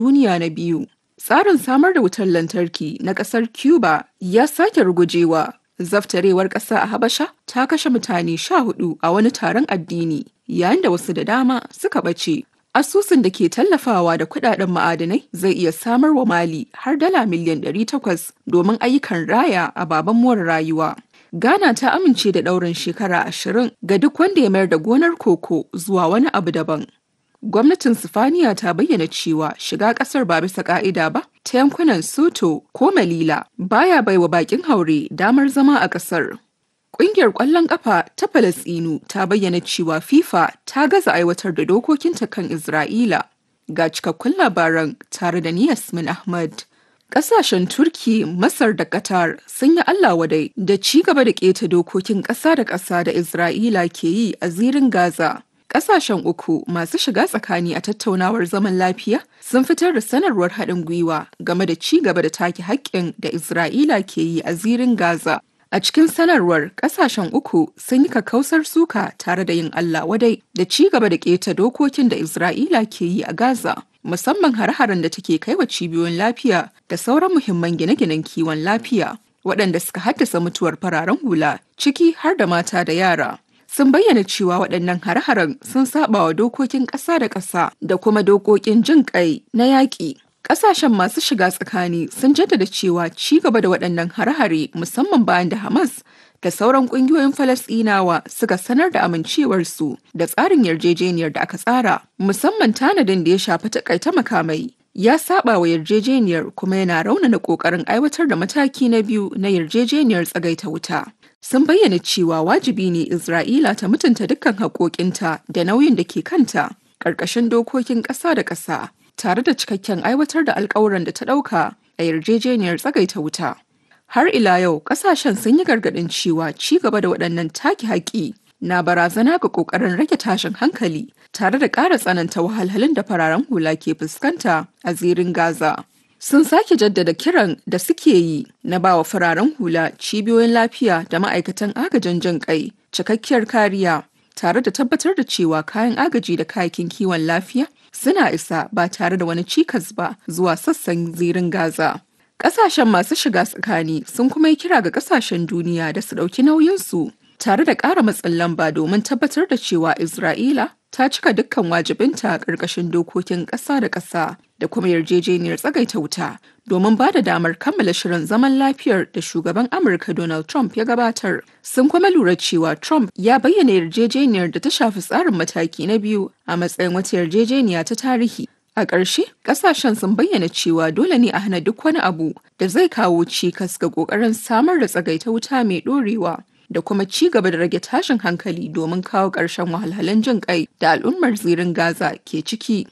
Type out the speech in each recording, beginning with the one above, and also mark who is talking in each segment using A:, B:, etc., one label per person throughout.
A: Duniya na biyu. Tsarin samar da wutar lantarki na ƙasar Cuba ya sake rugujewa. Zaftarewar ƙasa a Habasha ta kashe mutane 14 a wani taron addini, yayin da wasu da dama suka ɓace. Asusun da ke tallafawa da kudaden ma'adanai zai iya samar wa Mali har dala miliyan 800 domin ayyukan raya a baban more rayuwa. Ghana ta amince da ɗaurin shekara 20 ga duk wanda ya mayar da gonar koko zuwa wani abu daban. Gwamnatin Sifaniya ta bayyana cewa shiga ƙasar ba bisa ƙa'ida ba ta yankunan Soto ko Malila baya baiwa bakin haure damar zama a ƙasar. Ƙungiyar ƙwallon ƙafa ta Falasɗinu ta bayyana cewa FIFA ta gaza aiwatar da dokokinta kan Isra'ila. Ga cikakkun labaran tare da ni Yasmin Ahmad. Ƙasashen Turki, Masar da Qatar sun yi Allah wadai da ci gaba da keta dokokin ƙasa da ƙasa da Isra'ila ke yi a zirin Gaza. Ƙasashen uku masu shiga tsakani a tattaunawar zaman lafiya sun fitar da sanarwar haɗin gwiwa game da ci gaba da take haƙƙin da Isra'ila ke yi a zirin Gaza. A cikin sanarwar, ƙasashen uku sun yi kakkausar suka tare da yin Allah wadai da ci gaba da keta dokokin da Isra'ila ke yi a Gaza, musamman har-haren da take kai wa cibiyoyin lafiya da sauran muhimman gine-ginen kiwon lafiya, waɗanda suka haddasa mutuwar fararen hula, ciki har da mata da yara. Sun bayyana cewa waɗannan har-haren sun saba wa dokokin ƙasa da ƙasa da kuma dokokin jin ƙai na yaƙi. Ƙasashen masu shiga tsakani sun jaddada cewa ci gaba da waɗannan hare-hare musamman bayan da Hamas da sauran ƙungiyoyin Falasɗinawa suka sanar da amincewarsu da tsarin yarjejeniyar da aka tsara, musamman tanadin da ya shafi takaita makamai. Ya saba wa yarjejeniyar kuma yana raunana ƙoƙarin aiwatar da mataki na biyu na yarjejeniyar tsagaita wuta. Sun bayyana cewa wajibi ne Isra'ila ta mutunta dukkan haƙoƙinta da nauyin da ke kanta ƙarƙashin dokokin ƙasa da ƙasa. Tare da cikakken aiwatar da alkawuran da ta ɗauka a yarjejeniyar tsagaita wuta. Har ila yau, ƙasashen sun yi gargaɗin cewa ci gaba da waɗannan take haƙƙi na barazana ga ƙoƙarin rage tashin hankali tare da ƙara tsananta wahalhalun da fararen hula ke fuskanta a zirin Gaza. Sun sake jaddada kiran da suke yi na ba wa fararen hula, cibiyoyin lafiya da ma'aikatan agajin jin ƙai cikakkiyar kariya, tare da tabbatar da cewa kayan agaji da kayakin kiwon lafiya suna isa ba tare da wani cikas ba zuwa sassan zirin Gaza. Ƙasashen masu shiga tsakani sun kuma yi kira ga ƙasashen duniya da su ɗauki nauyinsu tare da ƙara matsin lamba domin tabbatar da cewa Isra'ila ta cika dukkan wajibinta a ƙarƙashin dokokin ƙasa da ƙasa da kuma yarjejeniyar tsagaita wuta domin ba da damar kammala shirin zaman lafiyar da shugaban Amurka Donald Trump ya gabatar. Sun kuma lura cewa Trump ya bayyana yarjejeniyar da ta shafi tsarin mataki na biyu a matsayin wata yarjejeniya ta tarihi. A ƙarshe, ƙasashen sun bayyana cewa dole ne a hana duk wani abu da zai kawo cikas ga ƙoƙarin samar da tsagaita wuta mai ɗorewa da kuma ci gaba da rage tashin hankali domin kawo ƙarshen wahalhalun jin ƙai da al'ummar zirin Gaza ke ciki.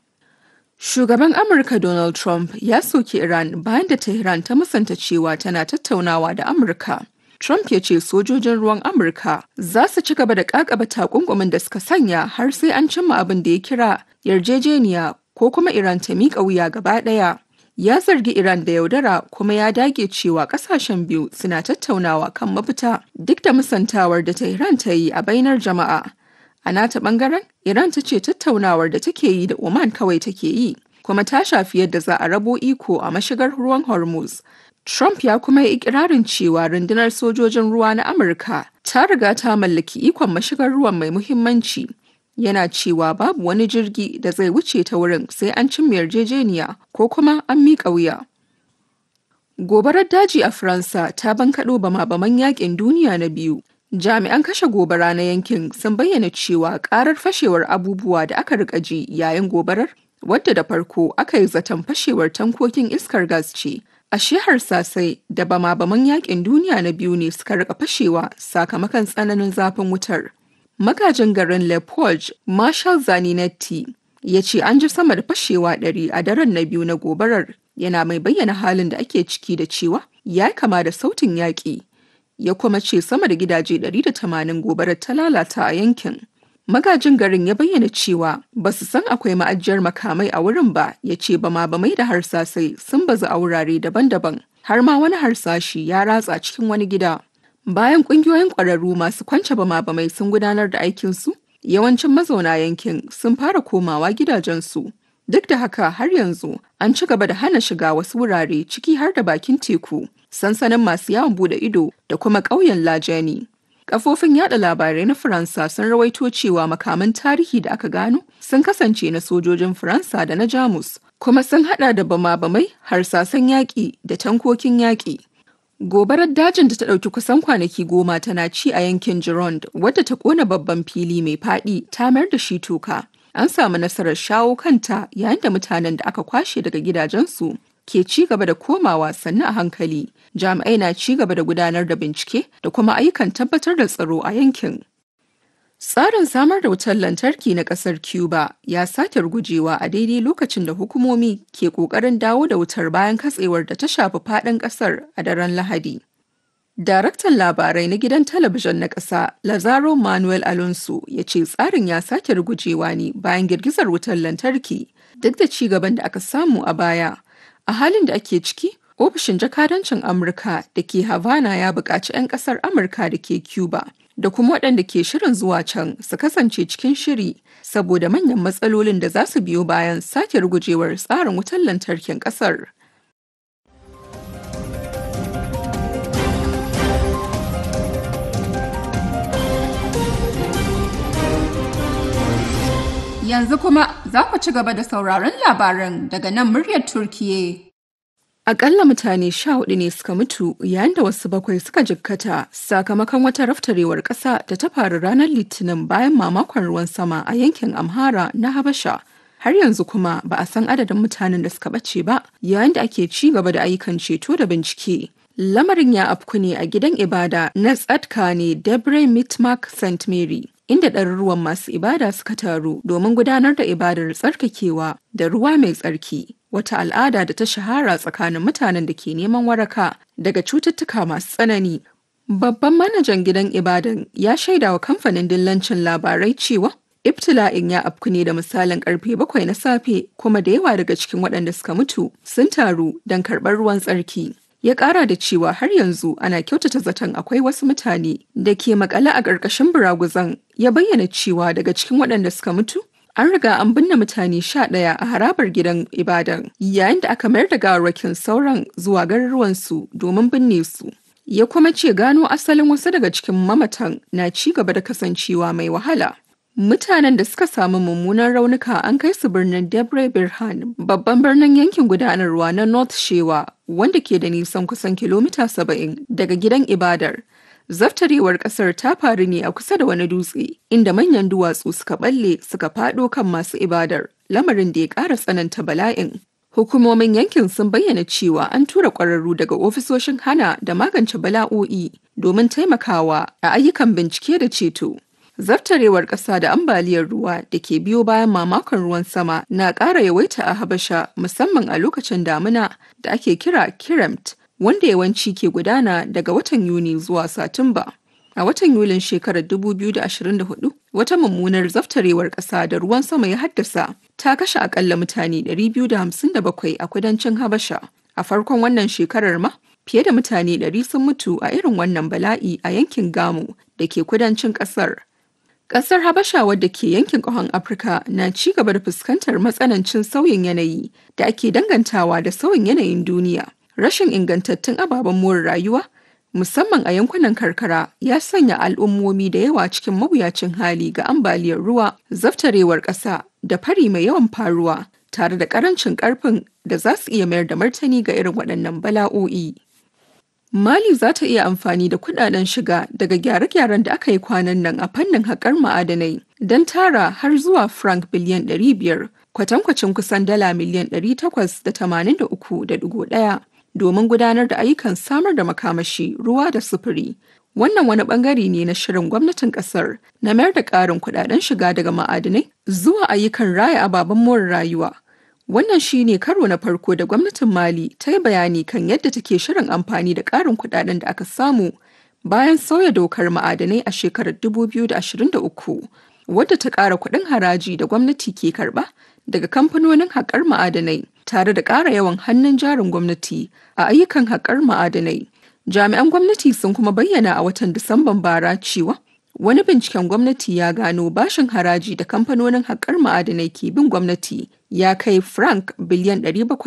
A: Shugaban Amurka Donald Trump ya soki Iran bayan da Tehran ta musanta cewa tana tattaunawa da Amurka. Trump ya ce sojojin ruwan Amurka za su ci gaba da ƙaƙaba takunkumin da suka sanya har sai an cimma abin da ya kira yarjejeniya ko kuma Iran ta miƙa wuya gaba ɗaya. Ya zargi Iran da yaudara kuma ya dage cewa ƙasashen biyu suna tattaunawa kan mafita duk da musantawar da Tehran ta yi a bainar jama'a. A nata ɓangaren, Iran ta ce tattaunawar da take yi da Oman kawai take yi, kuma ta shafi yadda za a rabo iko a mashigar ruwan Hormuz. Trump ya kuma yi ikirarin cewa rundunar sojojin ruwa na Amurka ta riga ta mallaki ikon mashigar ruwan mai muhimmanci. Yana cewa babu wani jirgi da zai wuce ta wurin sai an cimma yarjejeniya ko kuma an miƙa wuya. Gobarar daji a Faransa ta bankaɗo bama-baman yaƙin duniya na biyu. Jami'an kashe gobara na yankin sun bayyana cewa ƙarar fashewar abubuwa da aka rika ji yayin gobarar, wadda da farko aka yi zaton fashewar tankokin iskar gas ce. A shehar Sasai da bama-baman yaƙin duniya na biyu ne suka rika fashewa sakamakon tsananin zafin wutar. Magajin garin Le Porge, Marshal Zaninetti, ya ce an ji sama da fashewa 100 a daren na biyu na gobarar, yana mai bayyana halin da ake ciki da cewa ya kama da sautin yaƙi. Ya kuma ce sama da gidaje 180 gobarar ta lalata a yankin. Magajin garin ya bayyana cewa ba su san akwai ma'ajiyar makamai a wurin ba, ya ce bama-bamai da harsasai sun bazu a wurare daban-daban, har ma wani harsashi ya ratsa cikin wani gida. Bayan ƙungiyoyin ƙwararru masu kwance bama-bamai sun gudanar da aikinsu, yawancin mazauna yankin sun fara komawa gidajensu. Duk da haka har yanzu an ci gaba da hana shiga wasu wurare ciki har da bakin teku, sansanin masu yawon bude ido da kuma ƙauyen Lajani. Kafofin yada labarai na Faransa sun rawaito cewa makaman tarihi da aka gano sun kasance na sojojin Faransa da na Jamus, kuma sun hada da bama-bamai, harsasan yaƙi da tankokin yaƙi. Gobarar dajin da ta ɗauki kusan kwanaki 10 tana ci a yankin Gironde, wadda ta ƙona babban fili mai faɗi ta mayar da shi toka. An samu nasarar shawo kanta yayin da mutanen da aka kwashe daga gidajensu ke ci gaba da komawa sannu a hankali. Jami'ai na ci gaba da gudanar da bincike da kuma ayyukan tabbatar da tsaro a yankin. Tsarin samar da wutar lantarki na ƙasar Cuba ya sake rugujewa a daidai lokacin da hukumomi ke ƙoƙarin dawo da wutar bayan katsewar da ta shafi faɗin ƙasar a daren Lahadi. Daraktan labarai na gidan talabijin na ƙasa, Lazaro Manuel Alonso, ya ce tsarin ya sake rugujewa ne bayan girgizar wutar lantarki, duk da ci gaban da aka samu a baya. A halin da ake ciki, ofishin jakadancin Amurka da ke Havana ya buƙaci 'yan ƙasar Amurka da ke Cuba da kuma waɗanda ke shirin zuwa can su kasance cikin shiri saboda manyan matsalolin da za su biyo bayan sake rugujewar tsarin wutar lantarkin ƙasar. Yanzu kuma za ku ci gaba da sauraron labaran daga nan muryar Turkiye. Akalla mutane 14 ne suka mutu yayin da wasu 7 suka jikkata sakamakon wata raftarewar ƙasa da ta faru ranar Litinin bayan mamakon ruwan sama a yankin Amhara na Habasha. Har yanzu kuma ba a san adadin mutanen da suka ɓace ba yayin da ake ci gaba da ayyukan ceto da bincike. Lamarin ya afku ne a gidan ibada na Tsatkane Debre Mitmak St. Mary, inda ɗaruruwan masu ibada suka taru domin gudanar da ibadar tsarkakewa da ruwa mai tsarki, wata al'ada da ta shahara tsakanin mutanen da ke neman waraka daga cututtuka masu tsanani. Babban manajan gidan ibadan ya shaida wa kamfanin dillancin labarai cewa ibtila'in ya afku ne da misalin karfe 7 na safe, kuma da yawa daga cikin waɗanda suka mutu sun taru don karɓar ruwan tsarki. Ya ƙara da cewa har yanzu ana kyautata zaton akwai wasu mutane da ke makale a ƙarƙashin buraguzan. Ya bayyana cewa daga cikin waɗanda suka mutu, an riga an binne mutane 11 a harabar gidan ibadan, yayin da aka mayar da gawarwakin sauran zuwa garuruwansu domin binne su. Ya kuma ce gano asalin wasu daga cikin mamatan na ci gaba da kasancewa mai wahala. Mutanen da suka samu mummunan raunuka an kai su birnin Debre Birhan, babban birnin yankin gudanarwa na North Shewa, wanda ke da nisan kusan kilomita 70 daga gidan ibadar. Zaftarewar kasar ta faru ne a kusa da wani dutse, inda manyan duwatsu suka balle suka fado kan masu ibadar, lamarin da ya ƙara tsananta bala'in. Hukumomin yankin sun bayyana cewa an tura ƙwararru daga ofisoshin hana da magance bala'o'i domin taimakawa a ayyukan bincike da ceto. Zaftarewar ƙasa da ambaliyar ruwa da ke biyo bayan mamakon ruwan sama na ƙara yawaita a Habasha, musamman a lokacin damina da ake kira Kiremt, wanda yawanci ke gudana daga watan Yuni zuwa Satumba. A watan Yulin shekarar 2024, wata mummunar zaftarewar ƙasa da ruwan sama ya haddasa ta kashe akalla mutane 257 a kudancin Habasha. A farkon wannan shekarar ma, fiye da mutane 100 sun mutu a irin wannan bala'i a yankin Gamu da ke kudancin ƙasar. Ƙasar Habasha, wadda ke yankin ƙahon Afirka, na ci gaba da fuskantar matsanancin sauyin yanayi da ake dangantawa da sauyin yanayin duniya. Rashin ingantattun ababen more rayuwa, musamman a yankunan karkara, ya sanya al'ummomi da yawa cikin mawuyacin hali ga ambaliyar ruwa, zaftarewar ƙasa da fari mai yawan faruwa, tare da ƙarancin ƙarfin da za su iya mayar da martani ga irin waɗannan bala'o'i. Mali za ta iya amfani da kudaden shiga daga gyare-gyaren da aka yi kwanan nan a fannin haƙar ma'adanai don tara har zuwa franc biliyan 500, kwatankwacin kusan dala miliyan 883.1, domin gudanar da ayyukan samar da makamashi, ruwa da sufuri. Wannan wani bangare ne na shirin gwamnatin kasar na mayar da ƙarin kudaden shiga daga ma'adanai zuwa ayyukan raya ababen more rayuwa. Wannan shi ne karo na farko da gwamnatin Mali ta yi bayani kan yadda take shirin amfani da ƙarin kuɗaɗen da aka samu bayan sauya dokar ma'adanai a shekarar 2023, wadda ta ƙara kuɗin haraji da gwamnati ke karɓa daga kamfanonin haƙar ma'adanai, tare da ƙara yawan hannun jarin gwamnati a ayyukan haƙar ma'adanai. Jami'an gwamnati sun kuma bayyana a watan Disamban bara cewa wani binciken gwamnati ya gano bashin haraji da kamfanonin haƙar ma'adanai ke bin gwamnati ya kai franc biliyan 700